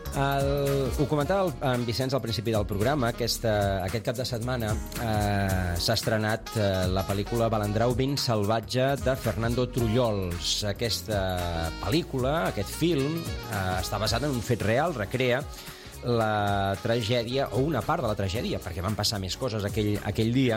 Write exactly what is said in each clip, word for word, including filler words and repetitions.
El, ho comentava el, en Vicenç al principi del programa. Aquesta, aquest cap de setmana eh, s'ha estrenat eh, la pel·lícula Balandrau ben salvatge de Fernando Trullols. Aquesta pel·lícula, aquest film, eh, està basat en un fet real, recrea la tragèdia, o una part de la tragèdia, perquè van passar més coses aquell, aquell dia,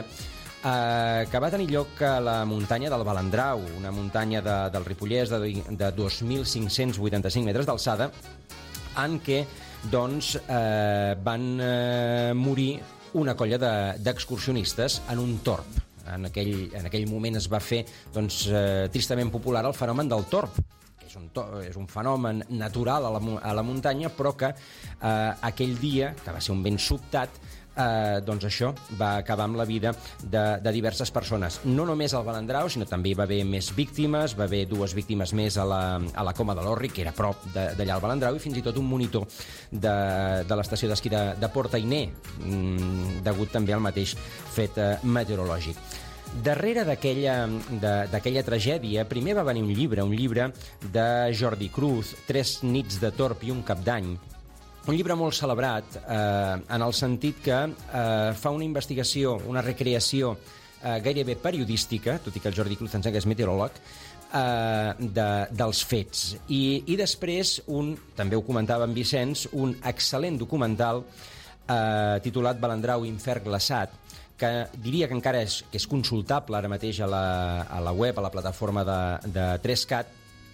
eh, que va tenir lloc a la muntanya del Balandrau, una muntanya de, del Ripollès de, de dos mil cinc-cents vuitanta-cinc metres d'alçada, en què doncs, eh, van eh, morir una colla d'excursionistes de, en un torb. En aquell, en aquell moment es va fer doncs, eh, tristament popular el fenomen del torb, que és un, to, és un fenomen natural a la, a la muntanya, però que eh, aquell dia, que va ser un vent sobtat, Eh, doncs això va acabar amb la vida de, de diverses persones, no només al Balandrau, sinó també hi va haver més víctimes, va haver dues víctimes més a la, a la Coma de l'Orri, que era a prop d'allà al Balandrau, i fins i tot un monitor de, de l'estació d'esquí de, de Port-Ainé, mm, degut també al mateix fet eh, meteorològic. Darrere d'aquella tragèdia, primer va venir un llibre, un llibre de Jordi Cruz, Tres nits de torb i un cap d'any, un llibre molt celebrat eh, en el sentit que eh, fa una investigació, una recreació eh, gairebé periodística, tot i que el Jordi Cruz ens que és meteoròleg, eh, de, dels fets. I, I després, un, també ho comentava en Vicenç, un excel·lent documental eh, titulat Balandrau infern glaçat, que diria que encara és, que és consultable ara mateix a la, a la web, a la plataforma de, de tres cat,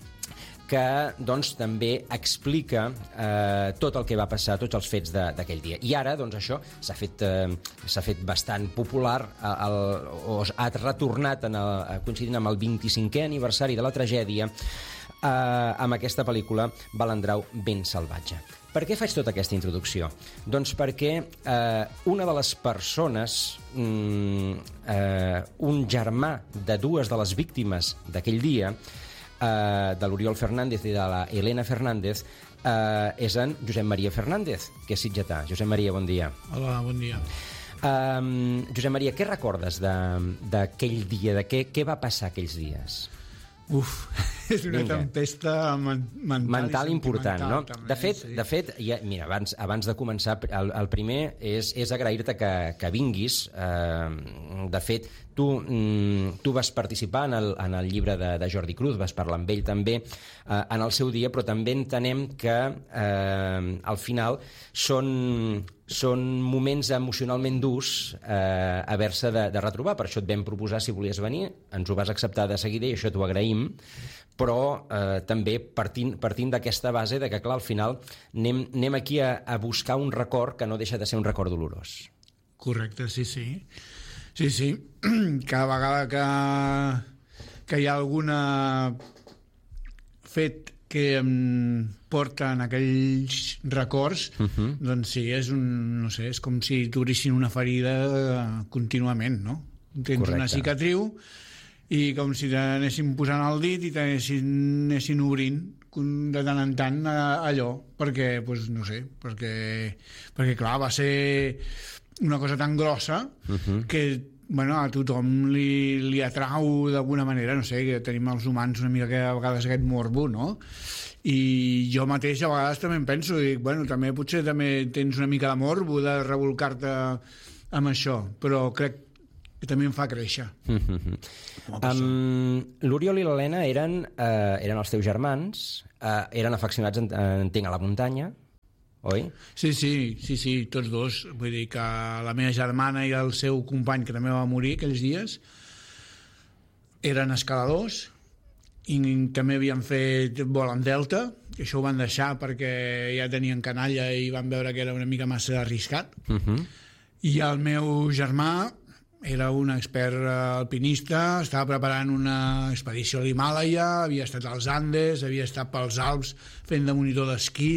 que doncs, també explica eh, tot el que va passar, tots els fets d'aquell dia. I ara, doncs, això s'ha fet, eh, s'ha fet bastant popular, el, o ha retornat en el, coincidint amb el vint-i-cinquè aniversari de la tragèdia, eh, amb aquesta pel·lícula Balandrau ben salvatge. Per què faig tota aquesta introducció? Doncs perquè eh, una de les persones, mm, eh, un germà de dues de les víctimes d'aquell dia, Uh, de l'Oriol Fernández i de la Elena Fernández, uh, és en Josep Maria Fernández, que és sitgetà. Josep Maria, bon dia. Hola, bon dia. Um, Josep Maria, què recordes d'aquell dia? De què, què va passar aquells dies? Uf, és una Vinga. tempesta men mental, mental important, no? També, de fet, sí. de fet ja, mira, abans, abans de començar, el, el primer és, és agrair-te que, que vinguis. Eh, de fet, tu, mm, tu vas participar en el, en el llibre de, de Jordi Cruz, vas parlar amb ell també eh, en el seu dia, però també entenem que eh, al final són... són moments emocionalment durs eh, haver-se de, de retrobar. Per això et vam proposar si volies venir, ens ho vas acceptar de seguida i això t'ho agraïm, però eh, també partint, partint d'aquesta base de que, clar, al final anem, anem aquí a, a buscar un record que no deixa de ser un record dolorós. Correcte, sí, sí. Sí, sí. Cada vegada que, que hi ha alguna fet que em porta en aquells records, uh-huh. doncs sí, és un, no sé, és com si t'obrissin una ferida contínuament, no? Tens Correcte. Una cicatriu i com si t'anessin posant el dit i t'anessin obrint de tant en tant allò, perquè, doncs, no sé, perquè, perquè clar, va ser una cosa tan grossa uh-huh. que bueno, a tothom li, li atrau d'alguna manera, no sé, que tenim els humans una mica que a vegades aquest morbo, no? I jo mateix a vegades també em penso, dic, bueno, també potser també tens una mica de morbo de revolcar-te amb això, però crec que també em fa créixer. Mm-hmm. um, L'Oriol i l'Helena eren, uh, eren els teus germans, uh, eren afeccionats, entenc, a la muntanya, oi? Sí, sí, sí, sí, tots dos. Vull dir que la meva germana i el seu company, que també va morir aquells dies, eren escaladors i també havien fet vol en delta, que això ho van deixar perquè ja tenien canalla i van veure que era una mica massa arriscat. Uh-huh. I el meu germà era un expert alpinista, estava preparant una expedició a l'Himàlaia, havia estat als Andes, havia estat pels Alps fent de monitor d'esquí,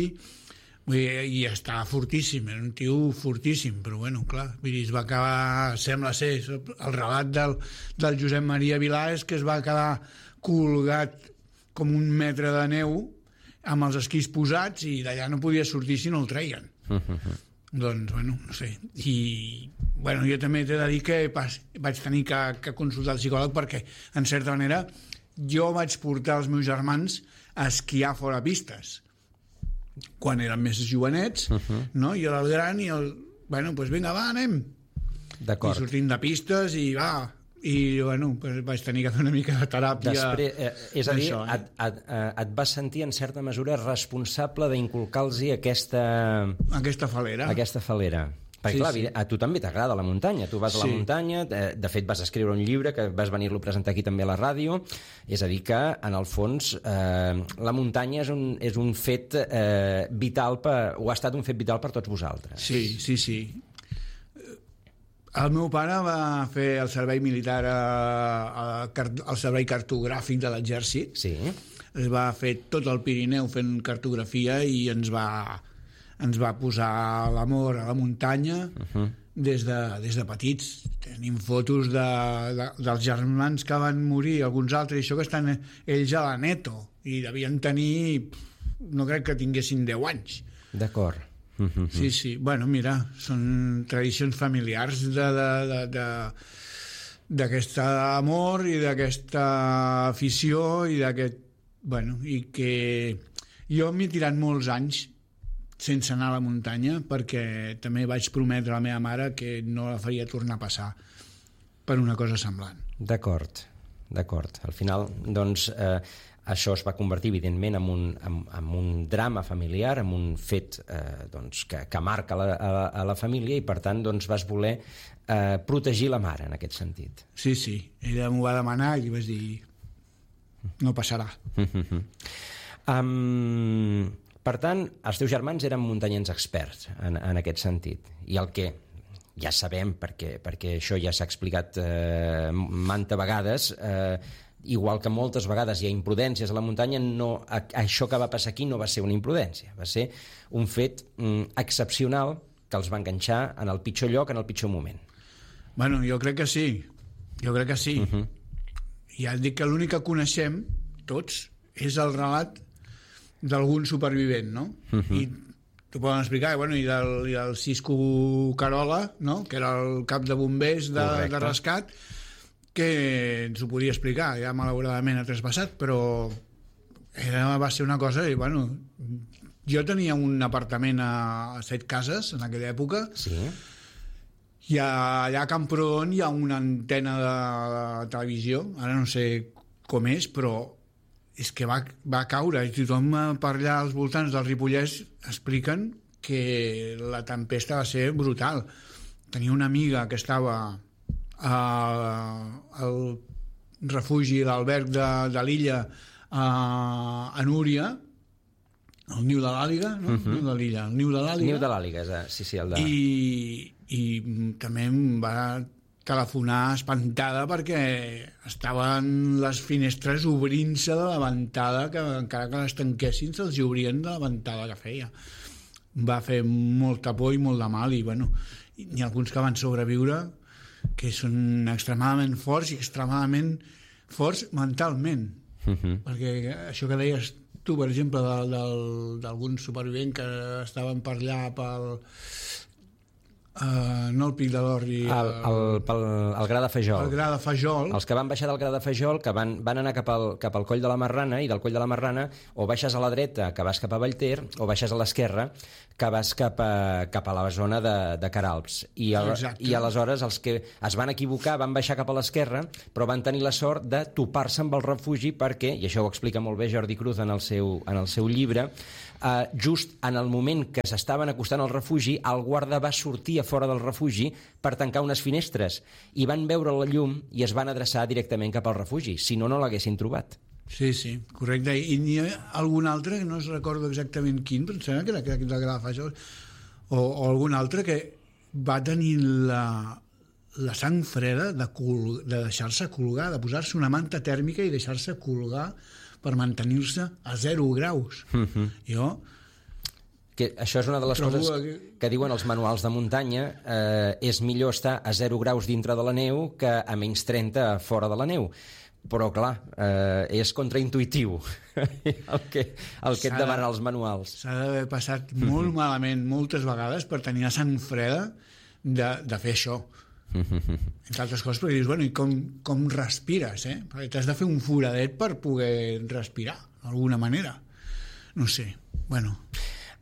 i està fortíssim, era un tio fortíssim, però bueno, clar, vull dir, es va acabar, sembla ser, el relat del, del Josep Maria Vilà és que es va quedar colgat com un metre de neu amb els esquís posats i d'allà no podia sortir si no el treien. Uh-huh. Doncs, bueno, no sé. I, bueno, jo també t'he de dir que pas, vaig tenir que, que consultar el psicòleg perquè, en certa manera, jo vaig portar els meus germans a esquiar fora pistes. quan eren més jovenets, uh-huh. no? I era el gran i el... Bueno, doncs vinga, va, anem. D'acord. I sortim de pistes i va... I, bueno, pues vaig tenir que fer una mica de teràpia. Després, eh, és a dir, això, eh? et, et, et vas sentir en certa mesura responsable d'inculcar-los aquesta... Aquesta falera. Aquesta falera. Perquè, sí, clar, sí. A tu també t'agrada la muntanya. Tu vas sí. a la muntanya, de fet vas escriure un llibre que vas venir-lo a presentar aquí també a la ràdio. És a dir que, en el fons, eh, la muntanya és un, és un fet eh, vital, per, o ha estat un fet vital per tots vosaltres. Sí, sí, sí. El meu pare va fer el servei militar a, a, al servei cartogràfic de l'exèrcit. Sí. Es va fer tot el Pirineu fent cartografia i ens va, ens va posar l'amor a la muntanya uh-huh. des, de, des de petits. Tenim fotos de, de, dels germans que van morir, alguns altres, i això que estan ells a la Neto, i devien tenir, no crec que tinguessin deu anys. D'acord. Sí, sí. Bueno, mira, són tradicions familiars de, de, de, de, d'aquest amor i d'aquesta afició i d'aquest... Bueno, i que jo m'he tirat molts anys sense anar a la muntanya perquè també vaig prometre a la meva mare que no la faria tornar a passar per una cosa semblant. D'acord, d'acord. Al final, doncs... Eh... Això es va convertir, evidentment, en un, en, en un drama familiar, en un fet eh, doncs, que, que marca la, a, a la família i, per tant, doncs, vas voler eh, protegir la mare, en aquest sentit. Sí, sí. Ella m'ho va demanar i vaig dir no passarà. um, per tant, els teus germans eren muntanyens experts en, en aquest sentit. I el que ja sabem, perquè, perquè això ja s'ha explicat eh, manta vegades... Eh, igual que moltes vegades hi ha imprudències a la muntanya, no, això que va passar aquí no va ser una imprudència, va ser un fet mm, excepcional que els va enganxar en el pitjor lloc, en el pitjor moment. Bueno, jo crec que sí, jo crec que sí. Uh-huh. Ja et dic que l'únic que coneixem, tots, és el relat d'algun supervivent, no? Uh-huh. I t'ho poden explicar, i, bueno, i, del, i del Cisco Carola, no? Que era el cap de bombers de, de rescat, que ens ho podia explicar, ja malauradament ha traspassat, però era, va ser una cosa... I, bueno, jo tenia un apartament a, a Set Cases, en aquella època, sí. I a, allà a Camprodon hi ha una antena de, de televisió, ara no sé com és, però és que va, va caure, i tothom per allà als voltants del Ripollès expliquen que la tempesta va ser brutal. Tenia una amiga que estava... al refugi, l'alberg de, de l'illa a, a Núria, el niu de l'àliga, no? Uh-huh. No de l'illa, el niu de l'àliga. Niu de l'àliga, sí, sí, el de... I, i també em va telefonar espantada perquè estaven les finestres obrint-se de la ventada, que encara que les tanquessin se'ls obrien de la ventada que feia. Va fer molta por i molt de mal, i bueno, n'hi ha alguns que van sobreviure que són extremadament forts i extremadament forts mentalment. Uh-huh. Perquè això que deies tu, per exemple, d'algun supervivent que estaven per allà pel... Uh, no el Pic de l'Orri, el, el, el, el Gra de Fajol. El Gra de Fajol. Els que van baixar del Gra de Fajol, que van, van anar cap al, cap al Coll de la Marrana, i del Coll de la Marrana o baixes a la dreta, que vas cap a Vallter, o baixes a l'esquerra, que vas cap a, cap a la zona de, de Caralps. I, el, I aleshores els que es van equivocar van baixar cap a l'esquerra, però van tenir la sort de topar-se amb el refugi perquè, i això ho explica molt bé Jordi Cruz en el seu, en el seu llibre, Uh, just en el moment que s'estaven acostant al refugi, el guarda va sortir a fora del refugi per tancar unes finestres i van veure la llum i es van adreçar directament cap al refugi, si no, no l'haguessin trobat. Sí, sí, correcte. I n'hi ha algun altre, que no es recordo exactament quin, però em sembla que era aquest de Gra de Fajol, o, o algun altre que va tenir la, la sang freda de, col, de deixar-se colgar, de posar-se una manta tèrmica i deixar-se colgar per mantenir-se a zero graus. Uh-huh. Jo... Que això és una de les coses que, que diuen els manuals de muntanya. Eh, és millor estar a zero graus dintre de la neu que a menys trenta fora de la neu. Però, clar, eh, és contraintuitiu el que, el que et demanen els manuals. S'ha d'haver passat molt malament moltes vegades per tenir la sang freda de, de fer això. Entre altres coses, perquè dius, bueno, i com, com respires, eh? Perquè t'has de fer un foradet per poder respirar, d'alguna manera. No sé, bueno...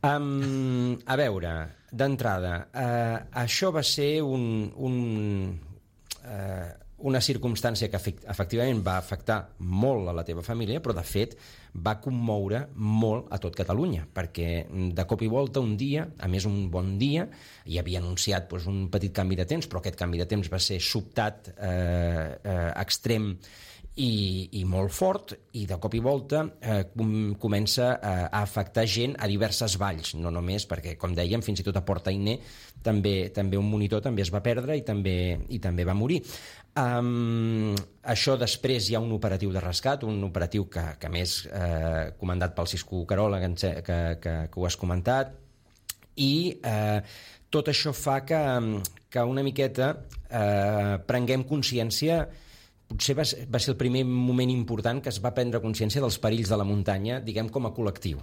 Um, a veure, d'entrada, uh, això va ser un, un, uh, una circumstància que efectivament va afectar molt a la teva família, però de fet va commoure molt a tot Catalunya, perquè de cop i volta un dia, a més un bon dia, hi havia anunciat doncs, un petit canvi de temps, però aquest canvi de temps va ser sobtat, eh, eh, extrem i, i molt fort, i de cop i volta eh, com, comença a, a afectar gent a diverses valls, no només perquè, com dèiem, fins i tot a Port-Ainé també, també un monitor també es va perdre i també, i també va morir. Um, això després hi ha un operatiu de rescat, un operatiu que, que més eh, comandat pel Cisco Carola, que, que, que, que ho has comentat, i eh, tot això fa que, que una miqueta eh, prenguem consciència. Potser va, va ser el primer moment important que es va prendre consciència dels perills de la muntanya, diguem, com a col·lectiu.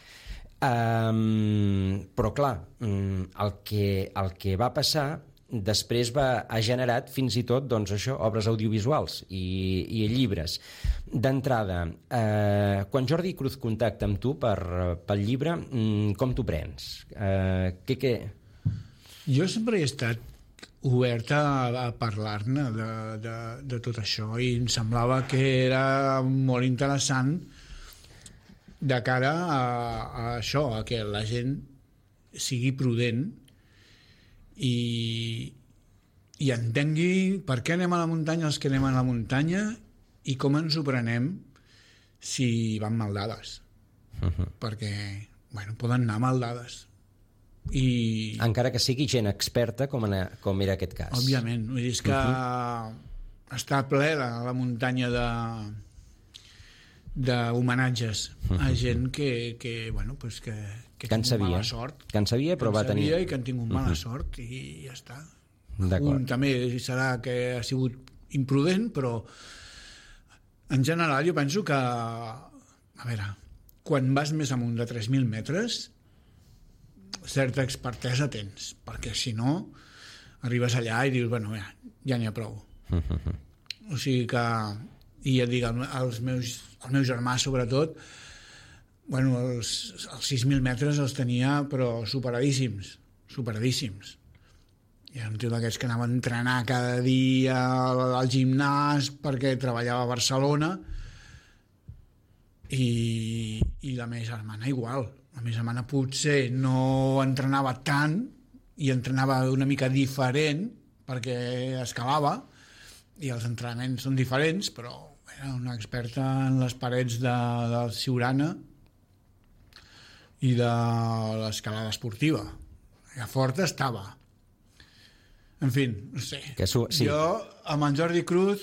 Um, però, clar, um, el, que, el que va passar després va, ha generat fins i tot doncs, això, obres audiovisuals i, i llibres. D'entrada, eh, quan Jordi Cruz contacta amb tu per, pel llibre, um, com t'ho prens? Eh, què, què... Jo sempre he estat oberta a, a parlar-ne de, de, de tot això, i em semblava que era molt interessant de cara a, a això, a que la gent sigui prudent i, i entengui per què anem a la muntanya els que anem a la muntanya i com ens ho prenem si van mal dades. Uh-huh. Perquè, bueno, poden anar mal dades. I... encara que sigui gent experta com, en, com era aquest cas. Òbviament, vull dir, és que uh-huh. està ple la, la muntanya de d'homenatges uh-huh. a gent que, que bueno, pues que, que, que en sabia. Mala sort. Que en sabia, però que va tenir... i que han tingut mala uh-huh. sort, i ja està. Un també serà que ha sigut imprudent, però en general jo penso que, a veure, quan vas més amunt de tres mil metres certa expertesa tens, perquè si no arribes allà i dius, bueno, ja, ja n'hi ha prou. Uh-huh. O sigui que, i ja et dic, els meus, el meu germà sobretot, bueno, els, els sis mil metres els tenia però superadíssims, superadíssims. Hi ha un tio d'aquests que anava a entrenar cada dia al, al gimnàs perquè treballava a Barcelona, i, i la meva germana igual. La meva germana potser no entrenava tant i entrenava una mica diferent perquè escalava i els entrenaments són diferents, però era una experta en les parets de, de Siurana i de l'escalada esportiva. A fort estava. En fi, no sé. Que su, sí. Jo, amb en Jordi Cruz,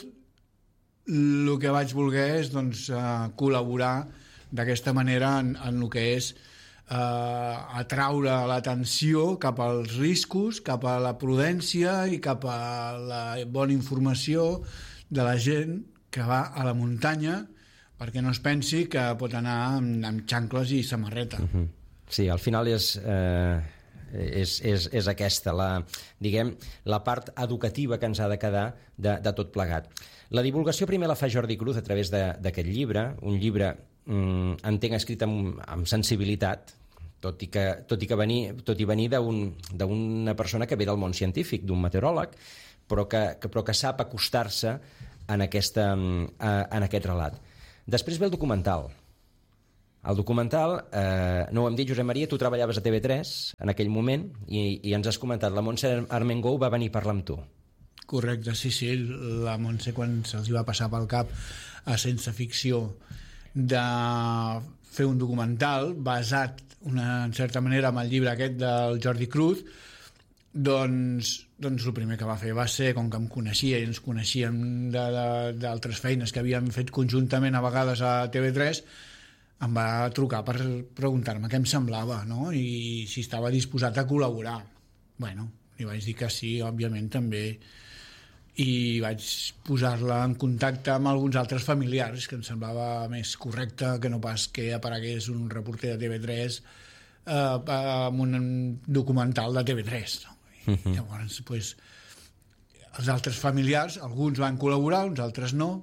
el que vaig voler és doncs, uh, col·laborar d'aquesta manera en, en el que és uh, atraure l'atenció cap als riscos, cap a la prudència i cap a la bona informació de la gent que va a la muntanya, perquè no es pensi que pot anar amb, amb xancles i samarreta. Uh-huh. Sí, al final és... Eh... És, és, és aquesta, la, diguem, la part educativa que ens ha de quedar de, de tot plegat. La divulgació primer la fa Jordi Cruz a través d'aquest llibre, un llibre, mm, entenc, escrit amb, amb sensibilitat, tot i que, tot i que venir, tot i venir d'una persona que ve del món científic, d'un meteoròleg, però que, que, però que sap acostar-se en, aquesta, en aquest relat. Després ve el documental. El documental, eh, no ho hem dit, Josep Maria, tu treballaves a T V tres en aquell moment i, i ens has comentat, la Montse Armengou va venir a parlar amb tu. Correcte, sí, sí, la Montse quan se'ls va passar pel cap a Sense Ficció de fer un documental basat, una, en certa manera, en el llibre aquest del Jordi Cruz, doncs, doncs el primer que va fer va ser, com que em coneixia i ens coneixíem d'altres feines que havíem fet conjuntament a vegades a T V tres, em va trucar per preguntar-me què em semblava, no? I si estava disposat a col·laborar. Bueno, li vaig dir que sí, òbviament també, i vaig posar-la en contacte amb alguns altres familiars, que em semblava més correcte que no pas que aparegués un reporter de T V tres eh, amb un documental de T V tres. No? Uh-huh. Llavors, pues, els altres familiars, alguns van col·laborar, uns altres no,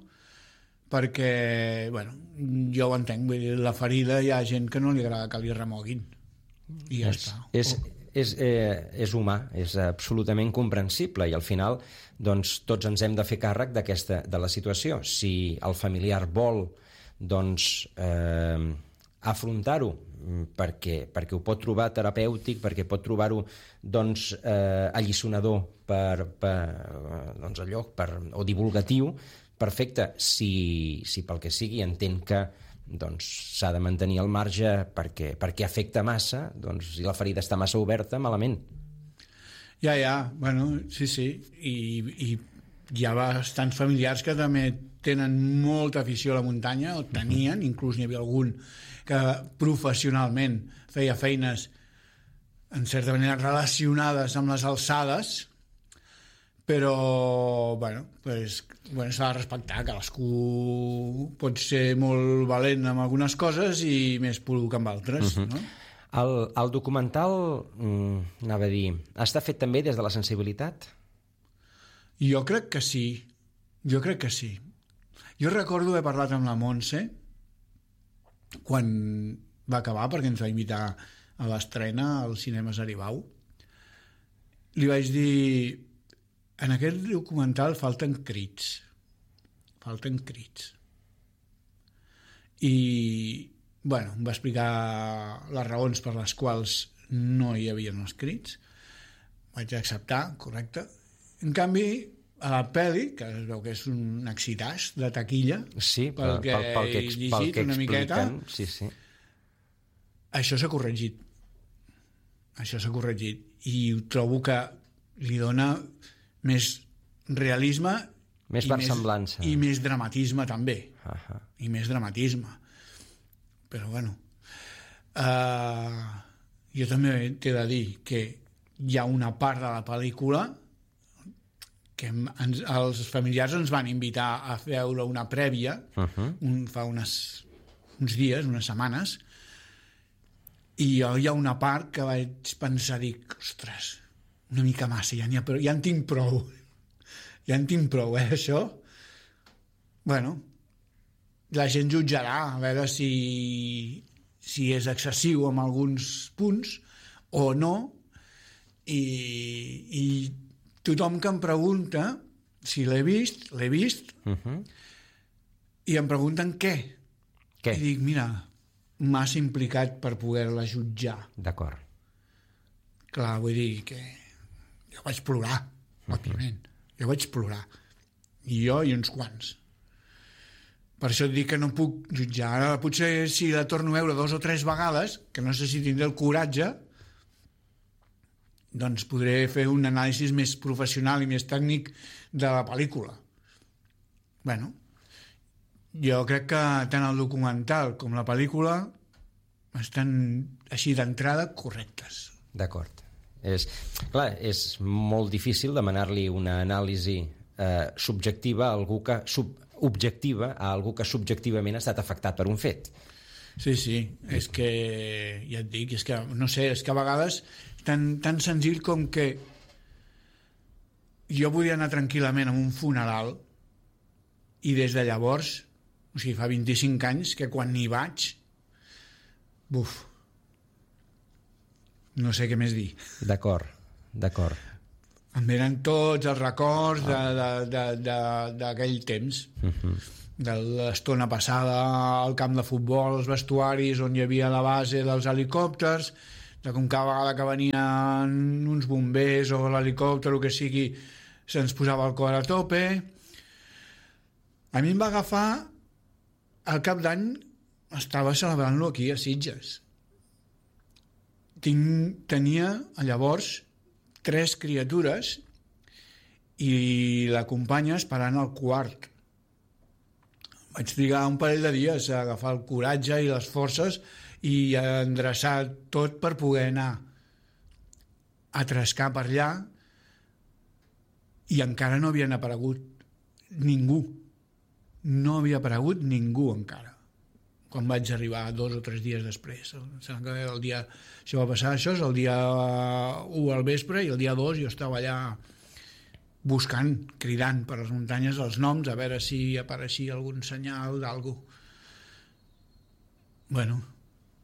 perquè, bueno, jo ho entenc, vull dir, la ferida hi ha gent que no li agrada que li remoguin. I ja és, està. És, Oh. és, eh, és humà, és absolutament comprensible i al final doncs, tots ens hem de fer càrrec d'aquesta de la situació. Si el familiar vol doncs, eh, afrontar-ho perquè, perquè ho pot trobar terapèutic, perquè pot trobar-ho doncs, eh, alliçonador per, per, doncs allò, per, o divulgatiu, perfecte. Si, si pel que sigui entén que doncs s'ha de mantenir al marge perquè, perquè afecta massa, doncs si la ferida està massa oberta, malament. Ja, ja, bueno, sí, sí, i, i hi ha bastants familiars que també tenen molta afició a la muntanya, o tenien, uh-huh. inclús n'hi havia algun que professionalment feia feines en certa manera relacionades amb les alçades, però bueno, pues, bueno, s'ha de respectar, cadascú pot ser molt valent amb algunes coses i més poruc amb altres. Uh-huh. No? El, el documental, mm, anava a dir, està fet també des de la sensibilitat? Jo crec que sí, jo crec que sí. Jo recordo haver parlat amb la Montse quan va acabar, perquè ens va invitar a l'estrena al Cinemes Aribau. Li vaig dir: en aquest documental falten crits. Falten crits. I, bueno, em va explicar les raons per les quals no hi havia els crits. Vaig acceptar, correcte. En canvi, a la pel·li, que es veu que és un exitàs de taquilla, sí, pel, pel, pel, pel que, he llegit pel que una miqueta, sí, sí. Això s'ha corregit. Això s'ha corregit. I trobo que li dona més realisme més versemblança i més dramatisme també. Uh-huh. I més dramatisme. Però bueno, uh, jo també t'he de dir que hi ha una part de la pel·lícula que ens, els familiars ens van invitar a veure una prèvia uh-huh. un, fa unes, uns dies, unes setmanes, i jo hi ha una part que vaig pensar, dic, ostres, una mica massa, ja, ha, ja en tinc prou. Ja en tinc prou, eh, això? Bueno, la gent jutjarà, a veure si, si és excessiu en alguns punts o no, i, i tothom que em pregunta si l'he vist, l'he vist, uh-huh. i em pregunten què. Què? I dic, mira, massa implicat per poder-la jutjar. D'acord. Clar, vull dir que jo vaig plorar, uh-huh. òbviament. Jo vaig plorar. I jo i uns quants. Per això et dic que no puc jutjar. Ara potser si la torno a veure dos o tres vegades, que no sé si tindré el coratge, doncs podré fer un anàlisi més professional i més tècnic de la pel·lícula. Bueno, jo crec que tant el documental com la pel·lícula estan així d'entrada correctes. D'acord. És, clar, és molt difícil demanar-li una anàlisi eh, subjectiva a algú que sub, objectiva a algú que subjectivament ha estat afectat per un fet. Sí, sí, és que ja et dic, és que no sé, és que a vegades tan, tan senzill com que jo podia anar tranquil·lament a un funeral i des de llavors, o sigui, fa vint-i-cinc anys que quan n'hi vaig, buf, no sé què més dir. D'acord, d'acord. Em venen tots els records d'aquell temps, uh-huh. de l'estona passada al camp de futbol, als vestuaris on hi havia la base dels helicòpters, de com cada vegada que venien uns bombers o l'helicòpter o que sigui, se'ns posava el cor a tope. A mi em va agafar al cap d'any, estava celebrant-lo aquí a Sitges. Tinc, tenia llavors tres criatures i la companya esperant el quart. Vaig trigar un parell de dies a agafar el coratge i les forces i a endreçar tot per poder anar a trescar per allà, i encara no havien aparegut ningú. No havia aparegut ningú encara. Quan vaig arribar dos o tres dies després. El dia, això va passar, això és el dia u al vespre, i el dia dos jo estava allà buscant, cridant per les muntanyes els noms, a veure si apareixia algun senyal d'algú. Bueno,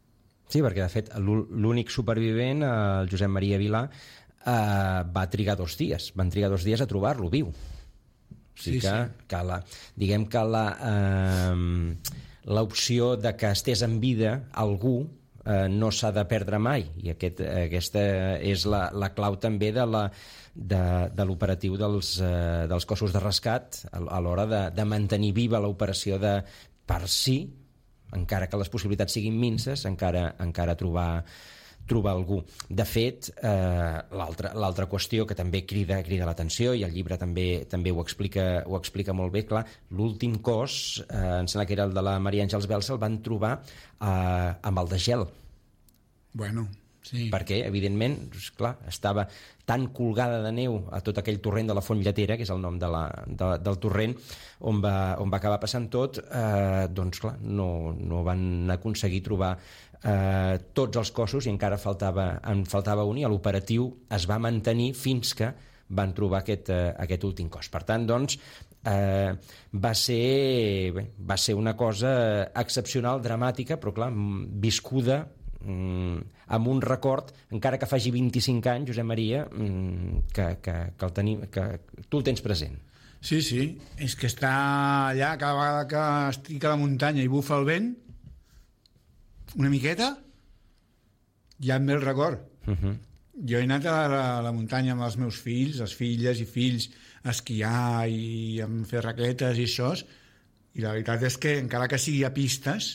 Sí, perquè de fet l'únic supervivent, el Josep Maria Vilà, eh, va trigar dos dies, van trigar dos dies a trobar-lo viu. O sigui sí, que, sí. que la, diguem que la, eh, l'opció de que estés en vida algú eh, no s'ha de perdre mai, i aquest, aquesta és la, la clau també de la de, de l'operatiu dels, eh, dels cossos de rescat a, a l'hora de, de mantenir viva l'operació de, per si, encara que les possibilitats siguin minces, encara, encara trobar trobar algú. De fet, eh, l'altra, l'altra qüestió que també crida, crida l'atenció, i el llibre també, també ho, explica, ho explica molt bé, clar, l'últim cos, eh, em sembla que era el de la Maria Àngels Belsa, el van trobar eh, amb el de gel. Bueno, sí. Perquè, evidentment, clar, estava tan colgada de neu a tot aquell torrent de la Font Lletera, que és el nom de la, de, del torrent, on va, on va acabar passant tot, eh, doncs, clar, no, no van aconseguir trobar eh, tots els cossos, i encara faltava, en faltava un, i l'operatiu es va mantenir fins que van trobar aquest, eh, aquest últim cos. Per tant, doncs, eh, va ser, bé, va ser una cosa excepcional, dramàtica, però, clar, viscuda amb un record, encara que faci vint-i-cinc anys, Josep Maria, que, que, que, el tenim, que tu el tens present. Sí, sí, és que està allà, cada vegada que estic a la muntanya i bufa el vent, una miqueta, ja em ve el record. Uh-huh. Jo he anat a la, a la muntanya amb els meus fills, les filles i fills, a esquiar i a fer raquetes i això, i la veritat és que encara que sigui a pistes,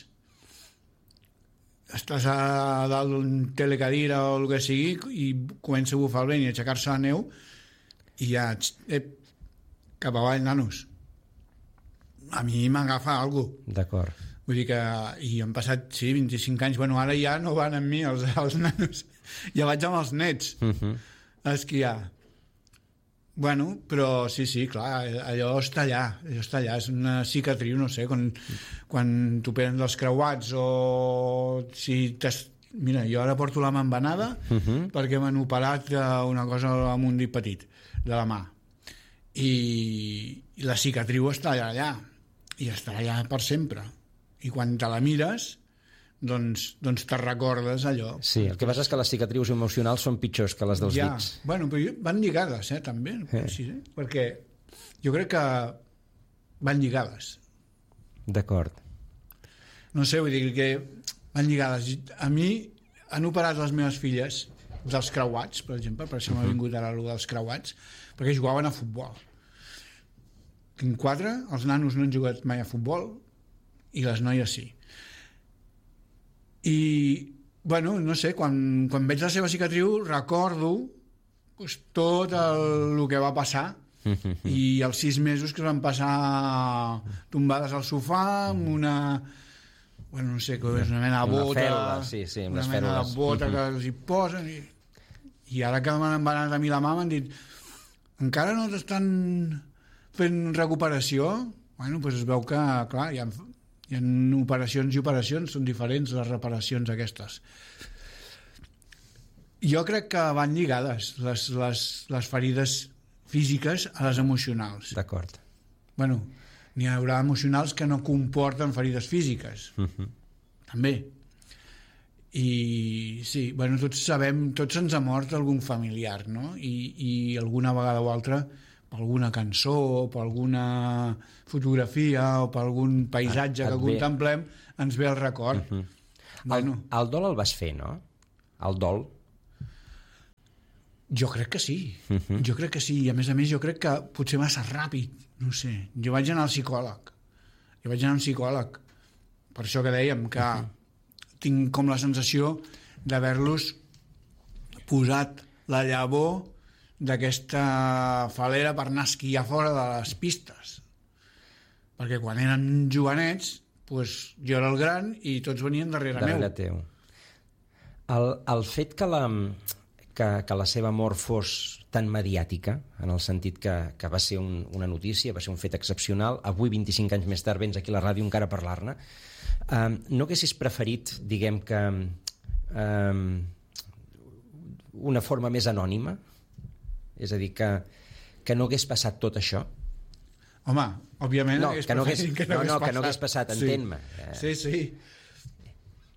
estàs a dalt d'un telecadira o el que sigui i comença a bufar el vent i a aixecar-se la neu i ja eh, cap avall, nanos. A mi m'agafa alguna cosa. D'acord. Vull dir que i han passat, sí, vint-i-cinc anys. Bueno, ara ja no van amb mi els, els nanos, ja vaig amb els nets uh-huh. a esquiar. Bueno, però sí, sí, clar, allò està allà, allò està allà, és una cicatriu, no sé, quan, quan t'operen dels creuats o si t'has... Mira, jo ara porto la mà embenada uh-huh. perquè m'han operat una cosa amb un dit petit de la mà. I, i la cicatriu està allà, allà, i estarà allà per sempre. I quan te la mires, doncs, doncs te recordes allò. Sí, el que passa és que les cicatrius emocionals són pitjors que les dels ja. dits. Bueno, però van lligades, eh, també, eh. Sí, eh? Perquè jo crec que van lligades. D'acord. No sé, vull dir que van lligades. A mi han operat les meves filles dels creuats, per exemple, per això m'ha vingut ara allò dels creuats, perquè jugaven a futbol. Tinc quatre, els nanos no han jugat mai a futbol i les noies sí. I, bueno, no sé, quan, quan veig la seva cicatriu recordo pues, tot el, el que va passar i els sis mesos que es van passar tombades al sofà amb una, bueno, no sé, és una mena de bota, fèrula, sí, sí, una mena de bota que els hi posen i, i ara que m'han embanat a mi la mà m'han dit encara no t'estan fent recuperació? Bueno, doncs es veu que, clar, hi ha Hi ha operacions i operacions, són diferents les reparacions aquestes. Jo crec que van lligades les, les, les ferides físiques a les emocionals. D'acord. Bueno, n'hi haurà emocionals que no comporten ferides físiques. Uh-huh. També. I sí, bueno, tots sabem, tots ens ha mort algun familiar, no? I, i alguna vegada o altra per alguna cançó, o per alguna fotografia, o per algun paisatge que contemplem, ens ve el record. Uh-huh. Bueno. El, el dol el vas fer, no? El dol? Jo crec que sí. Uh-huh. Jo crec que sí. I a més a més jo crec que potser massa ràpid. No sé. Jo vaig anar al psicòleg. Jo vaig anar al psicòleg. Per això que dèiem que uh-huh. tinc com la sensació d'haver-los posat la llavor d'aquesta falera per anar a esquiar fora de les pistes. Perquè quan eren jovenets, pues, jo era el gran i tots venien darrere, darrere meu. Teu. El, el fet que la, que, que la seva mort fos tan mediàtica, en el sentit que, que va ser un, una notícia, va ser un fet excepcional, avui, vint-i-cinc anys més tard, vens aquí a la ràdio encara a parlar-ne, eh, no haguessis preferit, diguem que, eh, una forma més anònima? És a dir, que, que no hagués passat tot això? Home, òbviament no, hagués que no hagués, que no, no, no, hagués que no hagués passat, sí. entén-me. Sí, sí.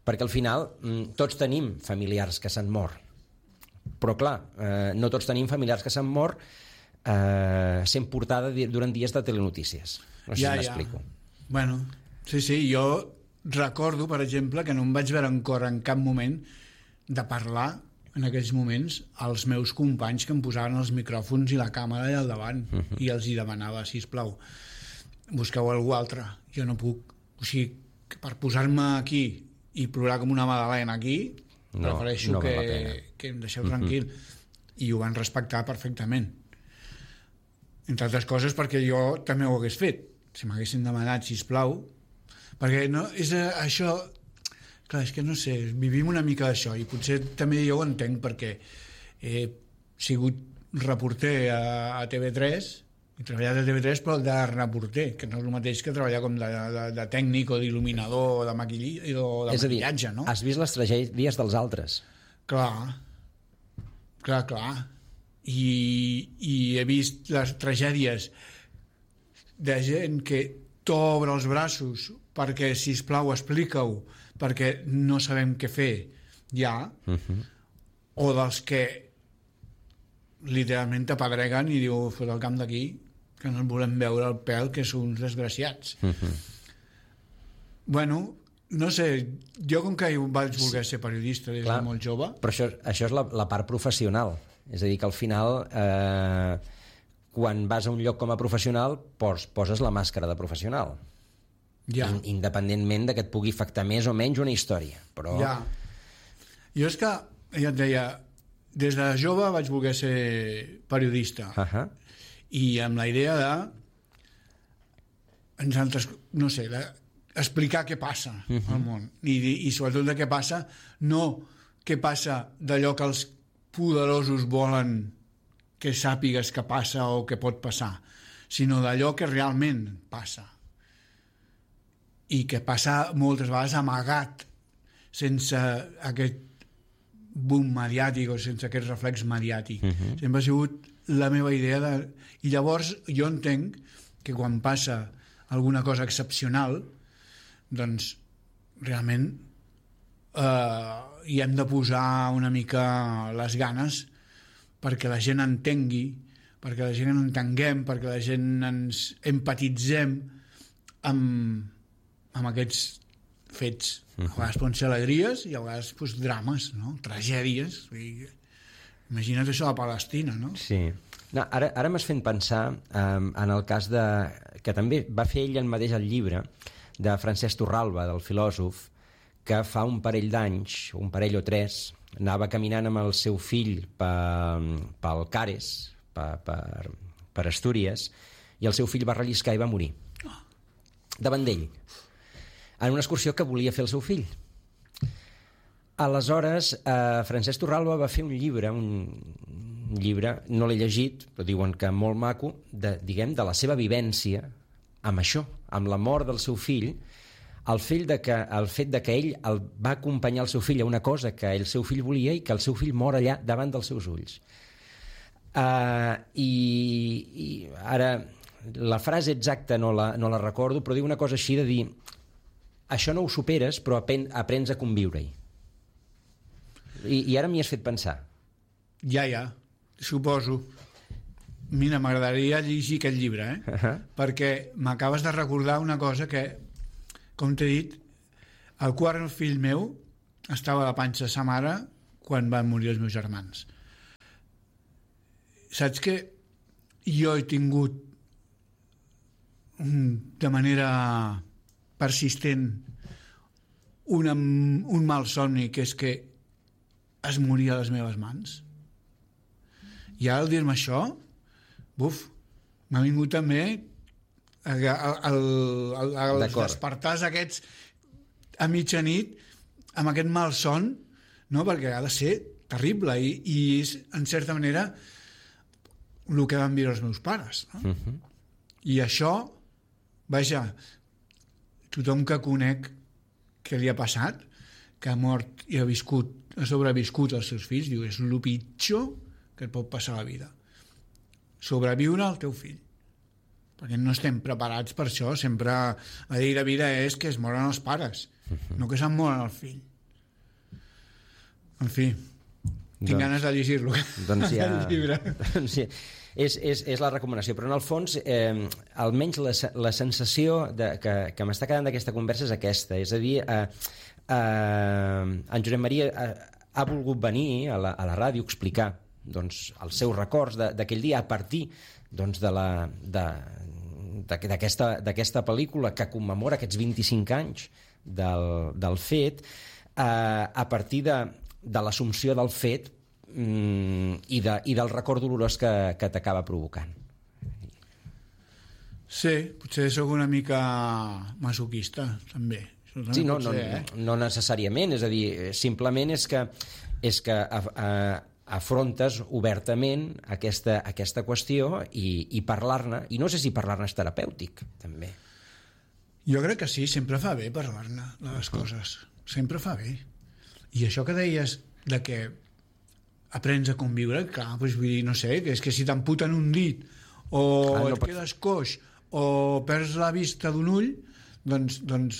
perquè al final tots tenim familiars que s'han mort, però clar, eh, no tots tenim familiars que s'han mort eh, sent portada durant dies de telenotícies. No sé ja, si m'explico. Ja. Bueno, sí, sí, jo recordo, per exemple, que no em vaig veure encara en cap moment de parlar en aquells moments als meus companys que em posaven els micròfons i la càmera allà al davant uh -huh. i els hi demanava, sisplau, busqueu algú altre, jo no puc. O sigui, per posar-me aquí i plorar com una magdalena aquí, no, prefereixo no que, que em deixeu tranquil. Uh -huh. I ho van respectar perfectament. Entre altres coses perquè jo també ho hagués fet. Si m'haguessin demanat, sisplau, perquè no, és això... Clar, és que no sé, vivim una mica d'això i potser també jo ho entenc perquè he sigut reporter a, a T V tres, he treballat a T V tres però de reporter, que no és el mateix que treballar com de, de, de tècnic o d'il·luminador o de, maquilli, o de és maquillatge, a dir, no? Has vist les tragèdies dels altres? Clar, clar, clar. I, i he vist les tragèdies de gent que t'obre els braços perquè, sisplau, explica-ho, perquè no sabem què fer ja, uh-huh. o dels que literalment t'apedreguen i diu, fot el camp d'aquí, que no ens volem veure el pèl, que són uns desgraciats. Uh-huh. Bueno, no sé, jo com que vaig voler ser periodista des Clar, de molt jove... Però això, això és la, la part professional, és a dir, que al final... Eh, quan vas a un lloc com a professional pos, poses la màscara de professional. Ja. Independentment de que et pugui afectar més o menys una història, però... Ja. Jo és que, ja et deia, des de jove vaig voler ser periodista uh-huh. i amb la idea de no sé, de explicar què passa uh-huh. al món I, i sobretot de què passa, no què passa d'allò que els poderosos volen que sàpigues que passa o que pot passar, sinó d'allò que realment passa i que passa moltes vegades amagat sense aquest boom mediàtic o sense aquest reflex mediàtic. Uh-huh. Sempre ha sigut la meva idea de... I llavors jo entenc que quan passa alguna cosa excepcional doncs realment eh, hi hem de posar una mica les ganes perquè la gent entengui, perquè la gent entenguem, perquè la gent ens empatitzem amb amb aquests fets. A vegades poden ser alegries i a vegades pues, drames, no? Tragèdies. I, imagina't això a Palestina, no? Sí. No, ara ara m'has fet pensar um, en el cas de... que també va fer ell el mateix el llibre de Francesc Torralba, del filòsof, que fa un parell d'anys, un parell o tres, anava caminant amb el seu fill pel, pel Cares, per, per, per Astúries, i el seu fill va relliscar i va morir. Davant d'ell. En una excursió que volia fer el seu fill. Aleshores, eh, Francesc Torralba va fer un llibre, un llibre, no l'he llegit, però diuen que molt maco, de, diguem, de la seva vivència amb això, amb la mort del seu fill, el, fill de que, el fet de que ell el va acompanyar el seu fill a una cosa que el seu fill volia i que el seu fill mor allà davant dels seus ulls. Uh, i, I ara, la frase exacta no la, no la recordo, però diu una cosa així de dir això no ho superes, però apen, aprens a conviure-hi. I, I ara m'hi has fet pensar. Ja, ja, suposo. Mira, m'agradaria llegir aquest llibre, eh? Uh-huh. Perquè m'acabes de recordar una cosa que, com t'he dit, el quart fill meu estava a la panxa de sa mare quan van morir els meus germans. Saps que jo he tingut de manera persistent una, un mal somni, que és que es moria a les meves mans. I ara al dir-me això, buf, m'ha vingut també el, el, el, els despertars aquests a mitjanit amb aquest mal son, no? Perquè ha de ser terrible i, i és, en certa manera, el que van viure els meus pares. No? Uh-huh. I això, vaja, tothom que conec que li ha passat, que ha mort i ha viscut, ha sobreviscut els seus fills, diu, és el pitjor que et pot passar a la vida. Sobreviure al teu fill. Perquè no estem preparats per això. Sempre la llei de vida és que es moren els pares, uh-huh. no que se'n moren el fill. En fi, tinc doncs, ganes de llegir-lo. Doncs ja... doncs sí, és, és, és la recomanació, però en el fons eh, almenys la, la sensació de, que, que m'està quedant d'aquesta conversa és aquesta, és a dir, eh, eh, en Josep Maria ha, ha volgut venir a la, a la ràdio a explicar doncs, els seus records d'aquell dia a partir doncs, de la... De, d'aquesta pel·lícula que commemora aquests vint-i-cinc anys del, del fet, eh, a partir de, de l'assumpció del fet mm, i, de, i del record dolorós que, que t'acaba provocant. Sí, potser sóc una mica masoquista, també. Sí, no, no, eh? no necessàriament, és a dir, simplement és que, és que a, a, afrontes obertament aquesta, aquesta qüestió i, i parlar-ne, i no sé si parlar-ne és terapèutic, també. Jo crec que sí, sempre fa bé parlar-ne de les coses, sempre fa bé. I això que deies de que aprens a conviure, clar, doncs vull dir, no sé, que és que si t'amputen un dit o ah, no et pots... quedes coix o perds la vista d'un ull, doncs, doncs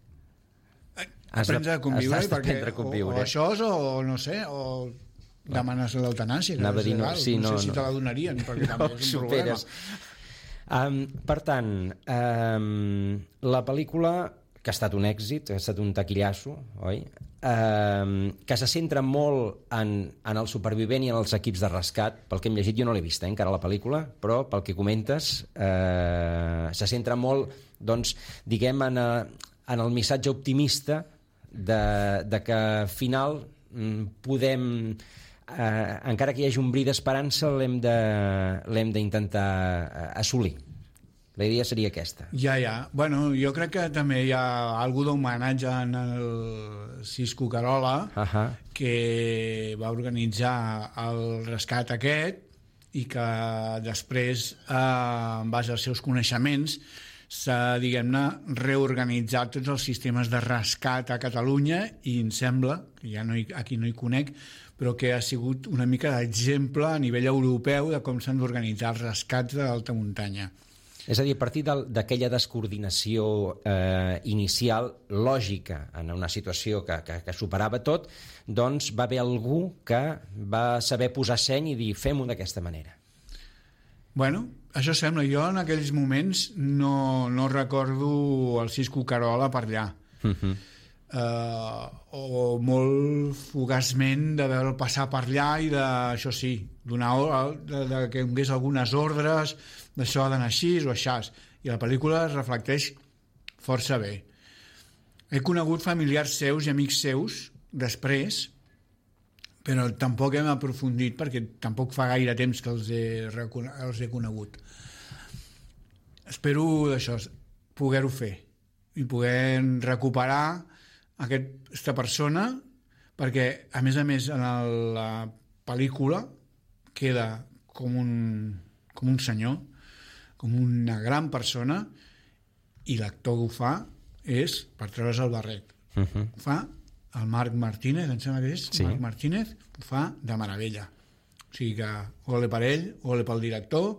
aprens a conviure, perquè, a conviure. O, o això o no sé, o demanes l'eutanàsia, que és legal, sí, no, no sé si no. te la donarien, perquè no, també és un superes. problema. Um, per tant, um, la pel·lícula, que ha estat un èxit, ha estat un taquillasso, oi? Um, que se centra molt en, en el supervivent i en els equips de rescat. Pel que hem llegit, jo no l'he vista eh, encara la pel·lícula, però pel que comentes, uh, se centra molt, doncs, diguem, en, a, en el missatge optimista de, de que al final mm, podem... Eh, encara que hi hagi un bri d'esperança l'hem de, l'hem d'intentar assolir. La idea seria aquesta. Ja, ja. Bueno, jo crec que també hi ha algú d'homenatge en el Cisco Carola, uh-huh. que va organitzar el rescat aquest i que després, eh, en base als seus coneixements, s'ha, diguem-ne, reorganitzat tots els sistemes de rescat a Catalunya i em sembla, que ja no hi, aquí no hi conec, però que ha sigut una mica d'exemple a nivell europeu de com s'han d'organitzar els rescats de l'alta muntanya. És a dir, a partir d'aquella descoordinació eh, inicial lògica en una situació que, que, que superava tot, doncs va haver algú que va saber posar seny i dir fem-ho d'aquesta manera. Bueno, això sembla. Jo en aquells moments no, no recordo el Cisco Carola per allà. Uh-huh. Uh, o molt fugaçment de veure passar per allà i de, això sí, donar, de, de que donés algunes ordres d'això d'anar així o aixà, i la pel·lícula es reflecteix força bé. He conegut familiars seus i amics seus després, però tampoc hem aprofundit perquè tampoc fa gaire temps que els he, els he conegut. Espero d'això, poder-ho fer i poder recuperar aquesta persona, perquè a més a més en la pel·lícula queda com un, com un senyor, com una gran persona, i l'actor que ho fa és per treure's el barret. Uh-huh. Ho fa el Marc Martínez, em sembla que és, sí. Marc Martínez, ho fa de meravella. O sigui que ole per ell, ole pel director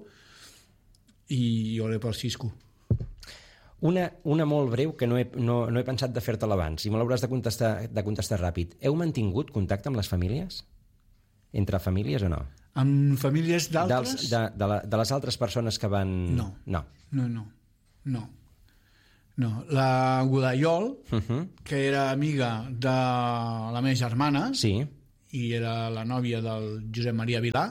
i ole pel Cisco. Una, una molt breu que no he, no, no he pensat de fer-te-la abans i me l'hauràs de contestar, de contestar ràpid. Heu mantingut contacte amb les famílies? Entre famílies o no? Amb famílies d'altres? Dels, de, de, la, de les altres persones que van... No. No, no, no. no. no. La Godallol, uh-huh. que era amiga de la meva germana, sí. i era la nòvia del Josep Maria Vilà,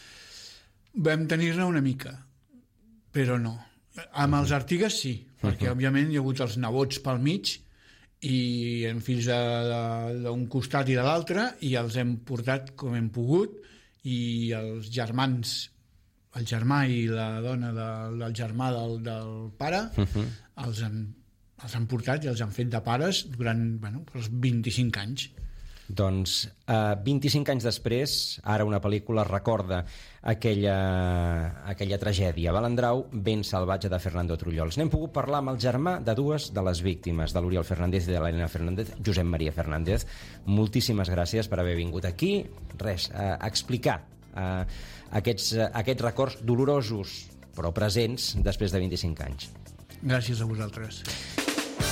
vam tenir-ne una mica, però no. Amb els Artigues sí, perquè uh-huh. òbviament hi ha hagut els nebots pel mig i hem fills d'un costat i de l'altre i els hem portat com hem pogut i els germans, el germà i la dona de, del germà del, del pare uh-huh. els, han, els han portat i els han fet de pares durant bueno, els vint-i-cinc anys. Doncs eh, vint-i-cinc anys després, ara una pel·lícula recorda aquella, aquella tragèdia. Balandrau, ben salvatge, de Fernando Trullols. N'hem pogut parlar amb el germà de dues de les víctimes, de l'Oriol Fernández i de l'Helena Fernández, Josep Maria Fernández. Moltíssimes gràcies per haver vingut aquí. Res, a explicar eh, aquests, aquests records dolorosos, però presents, després de vint-i-cinc anys. Gràcies a vosaltres.